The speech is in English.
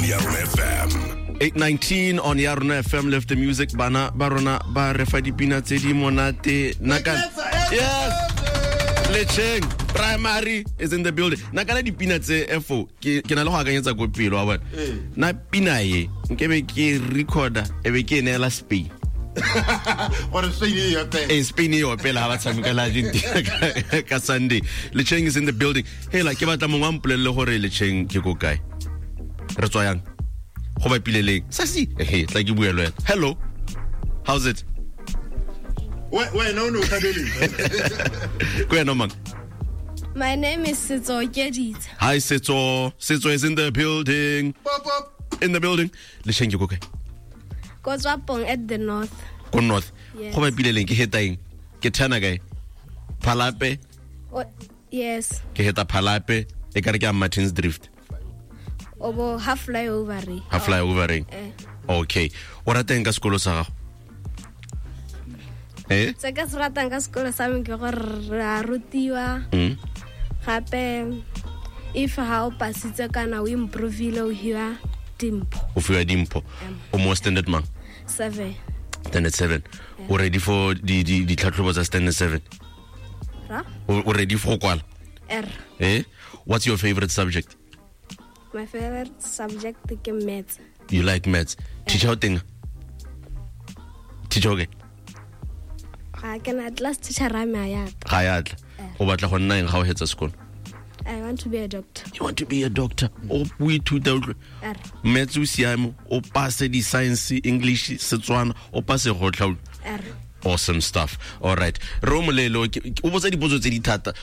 Yarn FM. 819 on Yarn FM. Left the music bana barona ba refa dipina tse di monate naka. Yes. Lecheng primary is in the building. Nakana dipina tse FO ke na le go akanyetsa go pelo wa bona. Na pina ye nkebe ke recorder ebe ke nela Spain. Or Spain your pen. In Spain your pen ha ba tshameka la dinti ka Sunday. Lecheng is in the building. Hey la ke batla mo ngampolelle gore Lecheng ke go kae. Re tswa yang. Go ba pileleng. Sasi. Hey, tla ke bua le wena. Hello. How's it? Wait, no, Kadeli. Go ahead, no man. My name is Setso Gedit. Hi, Setso. Setso is in the building. Pop. In the building. Lesheng you go kae? Kotswapong at the north. Go north. Yes. Go ba pileleng ke hetaing. Ke thana kae? Phalape. Oh, yes. Ke heta Phalape e ka re ke Martins Drift. Obo half flyover. Ha fly overing. Okay. O rateng ka sekolo sa gago? Se ka se ratang ka sekolo sa me ke gore ra rutiwa. Gape if ha o pasitse kana o improve o hiwa dimpo. O fiwa dimpo. O mo standard man. 7. Standard 7. O ready for di tlhatlhobo tsa standard 7? Ra? O ready for kwala? R. What's your favorite subject? My favorite subject is maths. You like maths? Teacher thing. Teacher okay? I can at last teacher Ramayat. Hayat. O batla go nna eng ga o hetsa sekolo? I want to be a doctor. You want to be a doctor? O we to the R. maths o siamo, o pass di science, English, Setswana, o pass go tlhaolo. R. Awesome stuff. All right. Romolelo o botsa dipotso tse di thata.